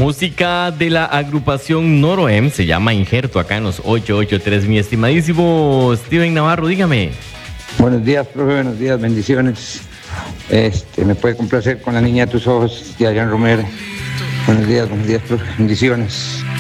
música de la agrupación Noroem se llama Injerto acá en los 883. Mi estimadísimo Steven Navarro, dígame. Buenos días, profe, buenos días, bendiciones. Me puede complacer con La Niña de tus Ojos de Adrián Romero. Buenos días, profe, bendiciones.